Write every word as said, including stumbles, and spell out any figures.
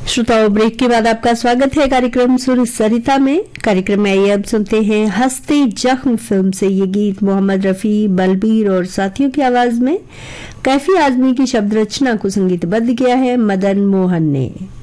श्रोताओं, ब्रेक के बाद आपका स्वागत है कार्यक्रम सुर सरिता में। कार्यक्रम में आइए अब सुनते हैं हस्ते जख्म फिल्म से ये गीत। मोहम्मद रफी, बलबीर और साथियों की आवाज में कैफी आजमी की शब्द रचना को संगीतबद्ध किया है मदन मोहन ने।